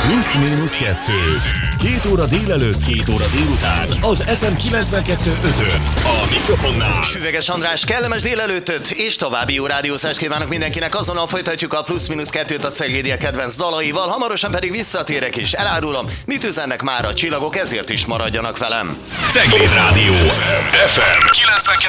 Plusz-minusz 2. 2 óra délelőtt, 2 óra délután. Az FM 92.5-ön. A mikrofonnál Süveges András, kellemes délelőttöt és további jó rádiózást kívánok mindenkinek. Azonnal folytatjuk a Plusz-minusz 2-t a Ceglédiek kedvenc dalaival. Hamarosan pedig visszatérek és elárulom, mit üzennek már a csillagok, ezért is maradjanak velem. Cegléd Rádió FM